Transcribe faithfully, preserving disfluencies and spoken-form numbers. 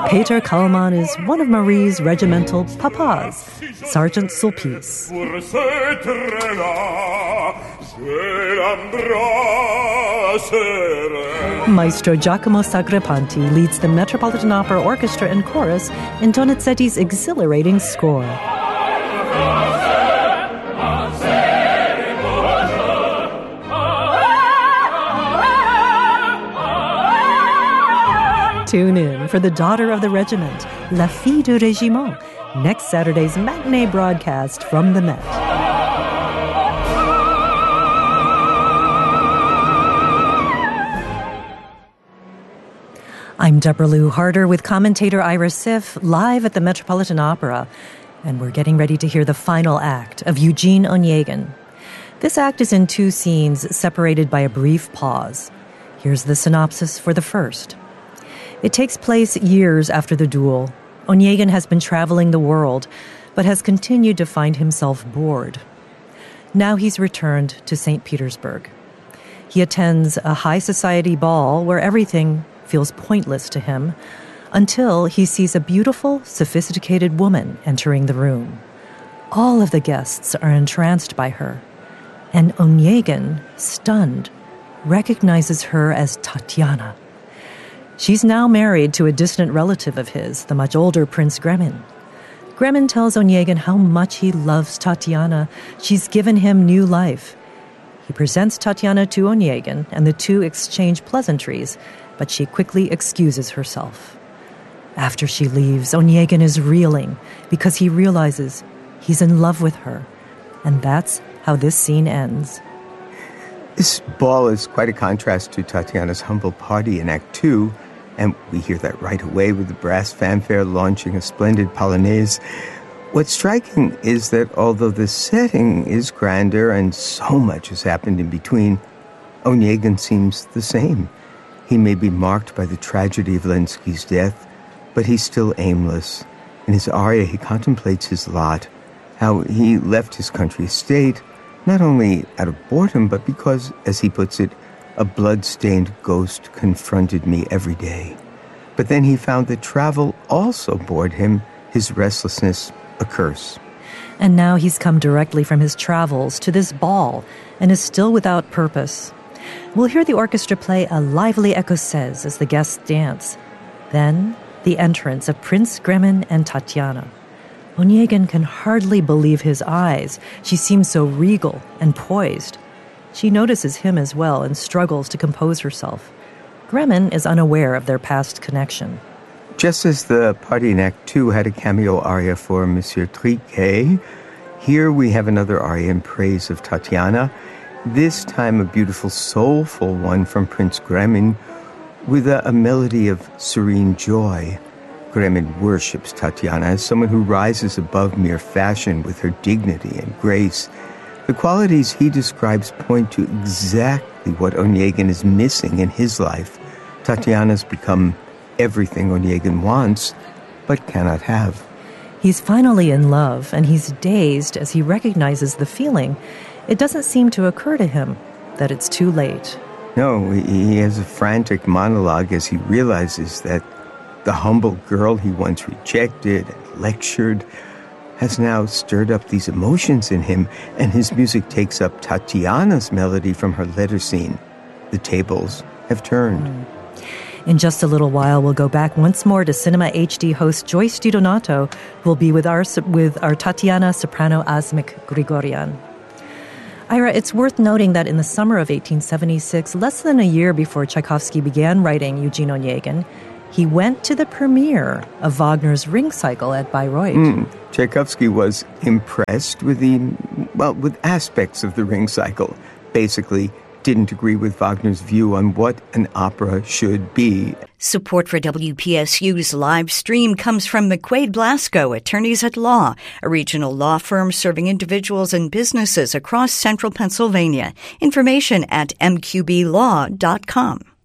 Peter Kallmann is one of Marie's regimental papas, Sergeant Sulpice. Maestro Giacomo Sagrapanti leads the Metropolitan Opera Orchestra and Chorus in Donizetti's exhilarating score. Tune in for The Daughter of the Regiment, La Fille du Régiment, next Saturday's matinee broadcast from the Met. I'm Deborah Lou Harder with commentator Ira Sif, live at the Metropolitan Opera, and we're getting ready to hear the final act of Eugene Onegin. This act is in two scenes separated by a brief pause. Here's the synopsis for the first. It takes place years after the duel. Onegin has been traveling the world, but has continued to find himself bored. Now he's returned to Saint Petersburg. He attends a high society ball where everything feels pointless to him until he sees a beautiful, sophisticated woman entering the room. All of the guests are entranced by her, and Onegin, stunned, recognizes her as Tatiana. She's now married to a distant relative of his, the much older Prince Gremin. Gremin tells Onegin how much he loves Tatiana. She's given him new life. He presents Tatiana to Onegin, and the two exchange pleasantries, but she quickly excuses herself. After she leaves, Onegin is reeling because he realizes he's in love with her, and that's how this scene ends. This ball is quite a contrast to Tatiana's humble party in Act Two, and we hear that right away with the brass fanfare launching a splendid polonaise. What's striking is that although the setting is grander and so much has happened in between, Onegin seems the same. He may be marked by the tragedy of Lenski's death, but he's still aimless. In his aria, he contemplates his lot, how he left his country estate, not only out of boredom, but because, as he puts it, a blood-stained ghost confronted me every day. But then he found that travel also bored him, his restlessness a curse. And now he's come directly from his travels to this ball and is still without purpose. We'll hear the orchestra play a lively écossaise as the guests dance. Then, the entrance of Prince Gremin and Tatiana. Onegin can hardly believe his eyes. She seems so regal and poised. She notices him as well and struggles to compose herself. Gremin is unaware of their past connection. Just as the party in Act Two had a cameo aria for Monsieur Triquet, here we have another aria in praise of Tatiana, this time a beautiful, soulful one from Prince Gremin with a, a melody of serene joy. Gremin worships Tatiana as someone who rises above mere fashion with her dignity and grace. The qualities he describes point to exactly what Onegin is missing in his life. Tatiana's become everything Onegin wants, but cannot have. He's finally in love, and he's dazed as he recognizes the feeling. It doesn't seem to occur to him that it's too late. No, he has a frantic monologue as he realizes that the humble girl he once rejected and lectured has now stirred up these emotions in him, and his music takes up Tatiana's melody from her letter scene. The tables have turned. Mm. In just a little while, we'll go back once more to Cinema H D host Joyce DiDonato, who will be with our, with our Tatiana soprano Asmik Grigoryan. Ira, it's worth noting that in the summer of eighteen seventy-six, less than a year before Tchaikovsky began writing Eugene Onegin, he went to the premiere of Wagner's Ring Cycle at Bayreuth. Mm. Tchaikovsky was impressed with the, well, with aspects of the Ring Cycle. Basically, didn't agree with Wagner's view on what an opera should be. Support for W P S U's live stream comes from McQuaid Blasco, Attorneys at Law, a regional law firm serving individuals and businesses across central Pennsylvania. Information at m q b law dot com.